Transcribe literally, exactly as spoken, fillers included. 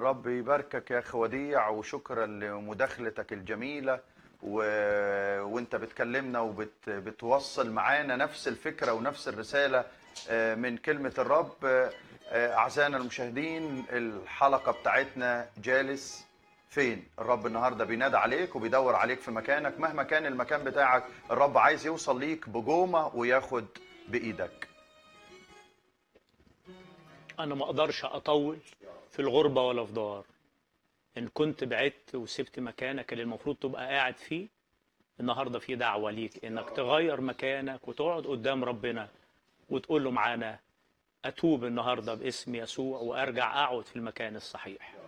الرب يباركك يا اخ وديع، وشكرا لمداخلتك الجميله و... وانت بتكلمنا وبتوصل معانا نفس الفكره ونفس الرساله آه، من كلمه الرب. آه، آه، اعزائنا المشاهدين، الحلقه بتاعتنا جالس فين؟ الرب النهارده بينادى عليك وبيدور عليك في مكانك، مهما كان المكان بتاعك الرب عايز يوصل ليك بجومه وياخد بايدك. أنا ما أقدرش أطول في الغربة ولا في دار. إن كنت بعدت وسبت مكانك اللي المفروض تبقى قاعد فيه، النهاردة في دعوة ليك إنك تغير مكانك وتقعد قدام ربنا وتقول له معانا: أتوب النهاردة باسم يسوع وأرجع أقعد في المكان الصحيح.